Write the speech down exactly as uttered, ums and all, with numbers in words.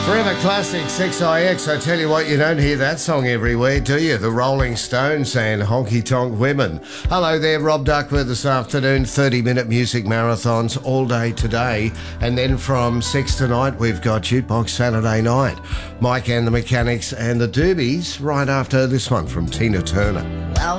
Forever Classic six I X. I tell you what, you don't hear that song everywhere, do you? The Rolling Stones and Honky Tonk Women. Hello there, Rob Duckworth this afternoon. thirty-minute music marathons all day today. And then from six tonight, we've got Jukebox Saturday Night. Mike and the Mechanics and the Doobies right after this one from Tina Turner.